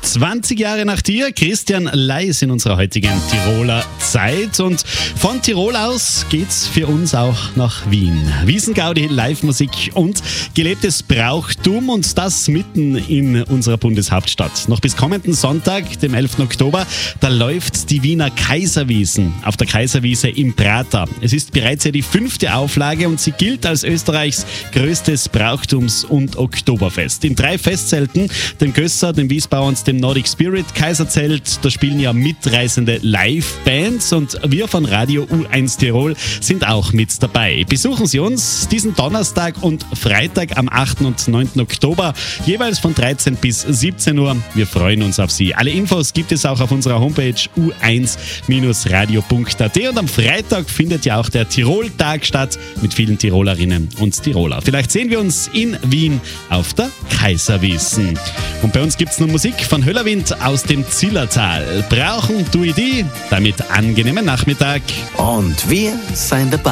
20 Jahre nach dir, Christian Leis in unserer heutigen Tiroler Zeit. Und von Tirol aus geht's für uns auch nach Wien. Wiesengaudi, Live-Musik und gelebtes Brauchtum und das mitten in unserer Bundeshauptstadt. Noch bis kommenden Sonntag, dem 11. Oktober, da läuft die Wiener Kaiserwiesen auf der Kaiserwiese im Prater. Es ist bereits ja die 5. Auflage und sie gilt als Österreichs größtes Brauchtums- und Oktoberfest. In 3 Festzelten, dem Gösser, dem Wiesbauer und dem Nordic Spirit Kaiserzelt, da spielen ja mitreißende Live-Bands und wir von Radio U1 Tirol sind auch mit dabei. Besuchen Sie uns diesen Donnerstag und Freitag am 8. und 9. Oktober, jeweils von 13 bis 17 Uhr. Wir freuen uns auf Sie. Alle Infos gibt es auch auf unserer Homepage u1-radio.at und am Freitag findet ja auch der Tirol-Tag statt mit vielen Tirolerinnen und Tiroler. Vielleicht sehen wir uns in Wien auf der Kaiserwiesen. Und bei uns gibt es noch Musik von Höllerwind aus dem Zillertal. Brauchen tue ich die, damit angenehmen Nachmittag. Und wir sind dabei.